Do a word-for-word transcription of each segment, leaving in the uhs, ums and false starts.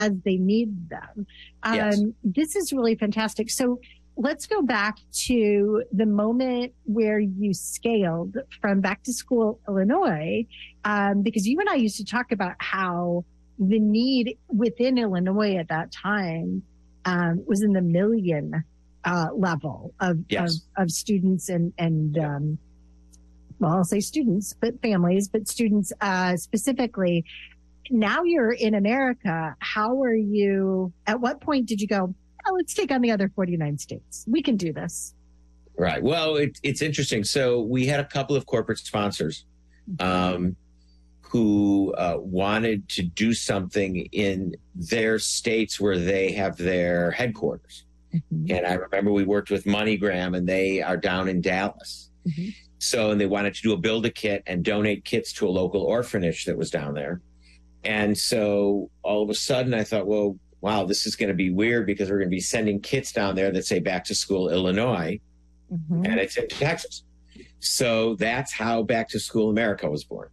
as they need them. Um, Yes. This is really fantastic. So let's go back to the moment where you scaled from Back to School Illinois, um, because you and I used to talk about how the need within Illinois at that time um, was in the million uh, level of, Yes. of, of students and, and um, well, I'll say students, but families, but students uh, specifically. Now you're in America. How are you? At what point did you go, oh, let's take on the other forty-nine states? We can do this. Right. Well, it, it's interesting. So we had a couple of corporate sponsors um, who uh, wanted to do something in their states where they have their headquarters. Mm-hmm. And I remember we worked with MoneyGram, and they are down in Dallas. Mm-hmm. So, and they wanted to do a Build-A-Kit and donate kits to a local orphanage that was down there. And so all of a sudden I thought, well, wow, this is going to be weird because we're going to be sending kits down there that say Back to School Illinois, mm-hmm. and it's in Texas. So that's how Back to School America was born.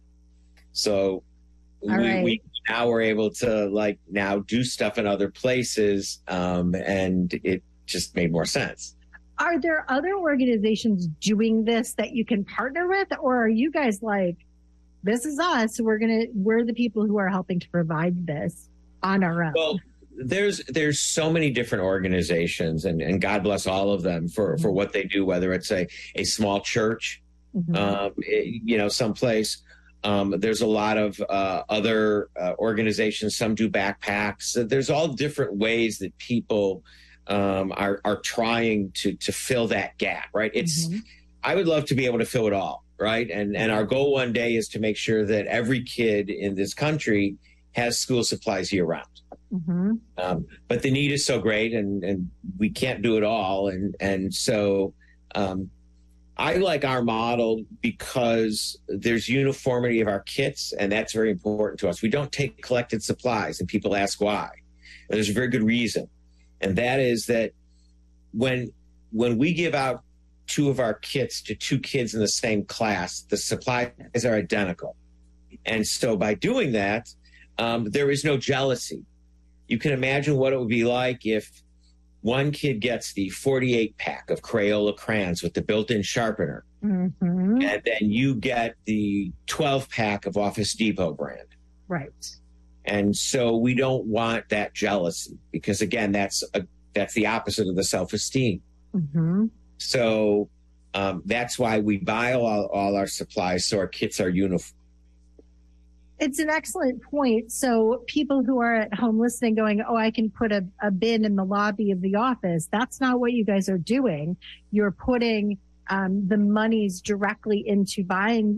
So we, right. we now we're able to like now do stuff in other places, um, and it just made more sense. Are there other organizations doing this that you can partner with, or are you guys like, this is us, we're gonna we're the people who are helping to provide this on our own? Well, there's there's so many different organizations, and, and God bless all of them for, mm-hmm. for what they do, whether it's a, a small church, mm-hmm. um, it, you know, someplace. Um, there's a lot of uh, other uh, organizations. Some do backpacks. There's all different ways that people um, are are trying to to fill that gap. Right? It's mm-hmm. I would love to be able to fill it all. Right. And and our goal one day is to make sure that every kid in this country has school supplies year round. Mm-hmm. Um, but the need is so great, and, and we can't do it all. And and so um, I like our model because there's uniformity of our kits, and that's very important to us. We don't take collected supplies, and people ask why. And there's a very good reason. And that is that when when we give out two of our kits to two kids in the same class, the supplies are identical. And so by doing that, um, there is no jealousy. You can imagine what it would be like if one kid gets the forty-eight pack of Crayola crayons with the built-in sharpener, mm-hmm. and then you get the twelve pack of Office Depot brand. Right. And so we don't want that jealousy because, again, that's a, that's the opposite of the self-esteem. Mm-hmm. So um, that's why we buy all, all our supplies so our kits are uniform. It's an excellent point. So people who are at home listening going, oh, I can put a, a bin in the lobby of the office. That's not what you guys are doing. You're putting um, the monies directly into buying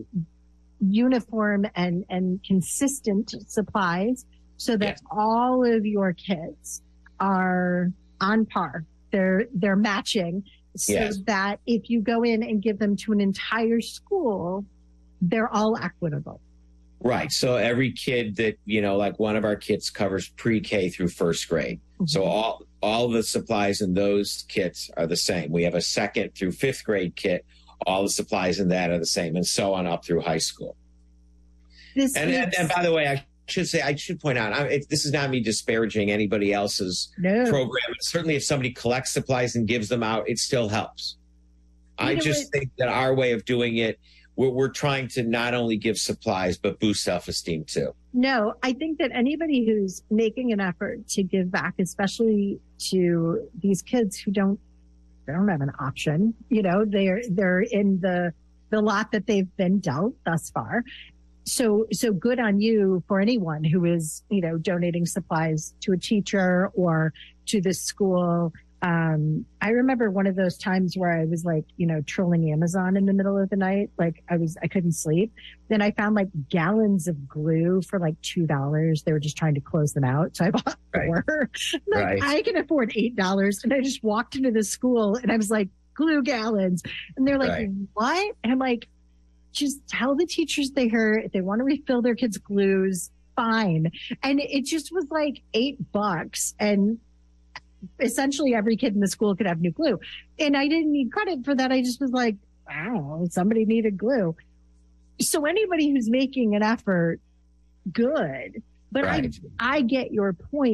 uniform and, and consistent supplies so that yes. all of your kids are on par. They're, they're matching. So yes. that if you go in and give them to an entire school, they're all equitable. Right. So every kid that, you know, like one of our kits covers pre-K through first grade. Mm-hmm. So all all the supplies in those kits are the same. We have a second through fifth grade kit. All the supplies in that are the same, and so on up through high school. This and, and, and by the way, I should say, I should point out, I, it, this is not me disparaging anybody else's no. program. Certainly if somebody collects supplies and gives them out, it still helps. You I just what? think that our way of doing it, we're, we're trying to not only give supplies, but boost self-esteem too. No, I think that anybody who's making an effort to give back, especially to these kids who don't, they don't have an option, you know, they're, they're in the, the lot that they've been dealt thus far. So, so good on you for anyone who is, you know, donating supplies to a teacher or to the school. Um, I remember one of those times where I was like, you know, trolling Amazon in the middle of the night. Like I was, I couldn't sleep. Then I found like gallons of glue for like two dollars. They were just trying to close them out. So I bought four. Right. Like right. I can afford eight dollars. And I just walked into the school and I was like, glue gallons. And they're like, right. what? And I'm like, just tell the teachers they're, if they want to refill their kids' glues, fine. And it just was like eight bucks. And essentially every kid in the school could have new glue. And I didn't need credit for that. I just was like, wow, somebody needed glue. So anybody who's making an effort, good. But Right. I I get your point.